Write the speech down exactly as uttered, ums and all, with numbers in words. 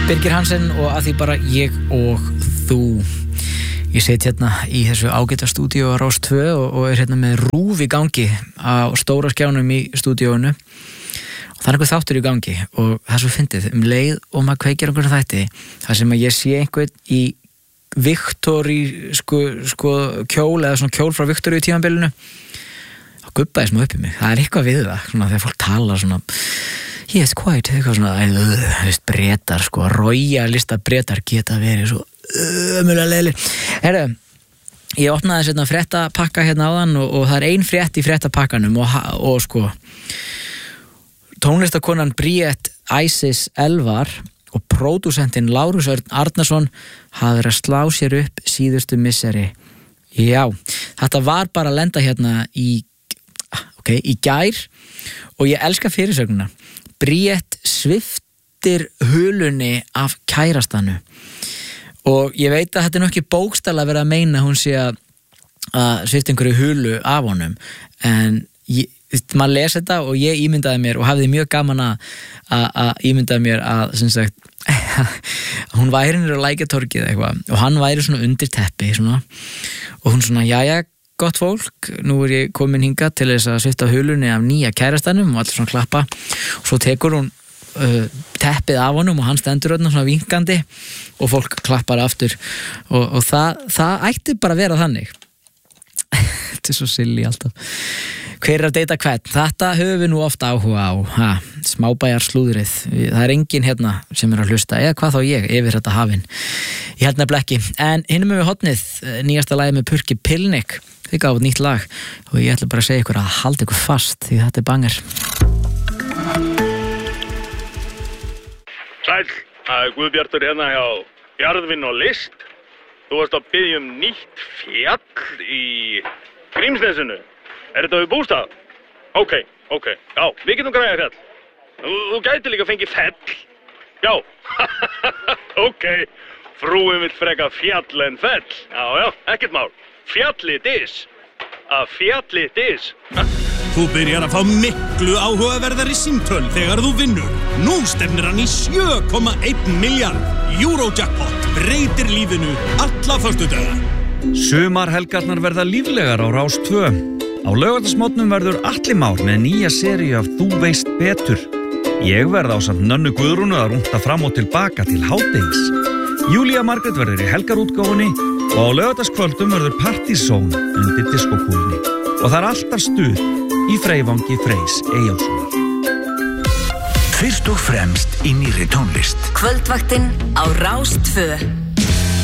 Birgir Hansen og að því bara ég og þú. Ég sit hérna í þessu ágæta stúdíu á Rás tvö og, og er hérna með rúf í gangi á stóra skjánum í stúdíónu og það er einhver þáttur í gangi og það er svo fyndið um leið og maður kveikir einhvern þætti þar sem að ég sé einhvern í Victory sko, sko kjól eða svona kjól frá Victory í tímabilinu og gubbaði smá upp í mig. Það er eitthvað við það svona þegar fólk tala svona yes, quite, eitthvað svona þú veist, bretar, sko, royalista bretar geta verið svo ömulega leiðir. Herru, ég opnaði hérna fréttapakka hérna áðan og, og það er ein frétt í fréttapakkanum og, og sko tónlistakonan Bríett Isis Elvar og pródúsentinn Lárus Örn Arnarsson hafa verið að slá sér upp síðustu misseri. Já, þetta var bara að lenda hérna í ok, í gær og ég elska fyrirsögnuna. Bríett sviptir hulunni af kærastanu og ég veit að þetta er nú ekki bókstaflega að vera að meina hún sé að, að svipta einhverju hulu af honum en ég, maður les þetta og ég ímyndaði mér og hafði mjög gaman að, að, að ímyndaði mér að sem sagt hún væri nýra á Lækjartorgi eða eitthvað og hann væri svona undir teppi svona, og hún svona, jæja gott fólk, nú er ég komin hingað til þess að svipta hulunni af nýja kærastanum og allir svona klappa og svo tekur hún uh, teppið af honum og hann stendur öllum svona vinkandi og fólk klappar aftur og, og það, það ætti bara að vera þannig. Þetta er svo silly alltaf. Hver er að deyta hvern? Þetta höfum við nú ofta áhuga á ha, smábæjar slúðrið. Það er enginn hérna sem er að hlusta eða hvað þá ég yfir þetta hafinn. Ég held nefnilega ekki. En hinum við hotnið nýjasta lagið með Purki Pilnik. Þið gáðu nýtt lag og ég ætla bara að segja ykkur að halda ykkur fast því þetta er banger. Sæll, það er Guðbjartur hérna hjá Jarðvinn og List. Þú varst að biðja um nýtt fjall í Grímsnesinu. Er þetta við bústað? Ok, ok, já, við getum græðið fjall. Þú, þú gæti líka fengið fell. Já, ok, frúin vill freka fjall en fell. Já, já, ekkert mál. Fjalli dis. Að fjalli dis. Þú byrjar að fá miklu áhugaverðari símtöl þegar þú vinnur. Nú stefnir hann í sjö komma einn milljarð. Eurojackpot breytir lífinu alla föstudaga. Sumarhelgarnar verða líflegar á Rás tvö. Á laugardagsmótnum verður Atli Már með nýja seríu af Þú veist betur. Ég verð ásamt Nönnu Guðrúnu að rúnta fram og tilbaka til hádegis. Júlía Margrét verður í helgarútgáfunni og á laugardagskvöldum verður partysón undir diskokúlunni. Og það er alltaf stuð í Freyvangi Freys Eyjólfssonar. Fyrst og fremst í nýrri tónlist. Kvöldvaktin á Rás tvö.